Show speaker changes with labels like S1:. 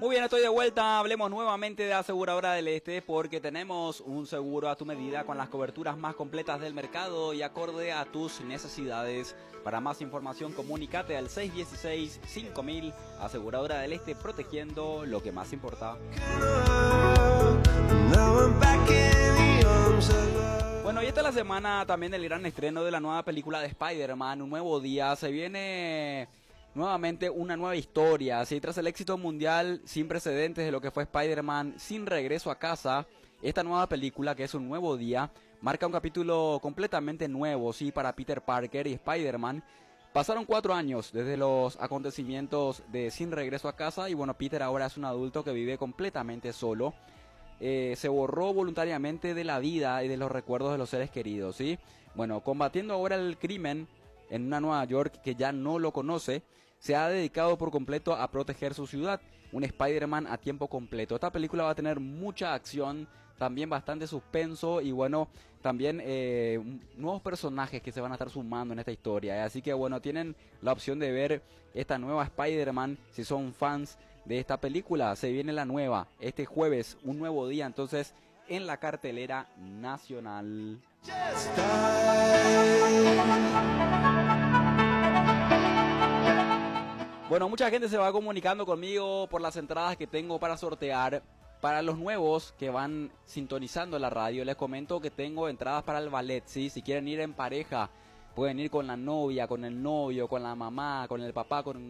S1: Muy bien, estoy de vuelta. Hablemos nuevamente de Aseguradora del Este porque tenemos un seguro a tu medida con las coberturas más completas del mercado y acorde a tus necesidades. Para más información, comunícate al 616-5000. Aseguradora del Este, protegiendo lo que más importa. Bueno, y esta es la semana también del gran estreno de la nueva película de Spider-Man, Un Nuevo Día. Se viene nuevamente una nueva historia, así tras el éxito mundial sin precedentes de lo que fue Spider-Man Sin Regreso a Casa. Esta nueva película, que es Un Nuevo Día, marca un capítulo completamente nuevo, sí, para Peter Parker y Spider-Man. Pasaron 4 años desde los acontecimientos de Sin Regreso a Casa y bueno, Peter ahora es un adulto que vive completamente solo. Se borró voluntariamente de la vida y de los recuerdos de los seres queridos, ¿sí? Bueno, combatiendo ahora el crimen en una Nueva York que ya no lo conoce, se ha dedicado por completo a proteger su ciudad. Un Spider-Man a tiempo completo. Esta película va a tener mucha acción, también bastante suspenso y bueno, también nuevos personajes que se van a estar sumando en esta historia. Así que bueno, tienen la opción de ver esta nueva Spider-Man si son fans de esta película. Se viene la nueva, este jueves, Un Nuevo Día, entonces en la cartelera nacional. Bueno, mucha gente se va comunicando conmigo por las entradas que tengo para sortear. Para los nuevos que van sintonizando la radio, les comento que tengo entradas para el ballet, ¿sí? Si quieren ir en pareja, pueden ir con la novia, con el novio, con la mamá, con el papá, con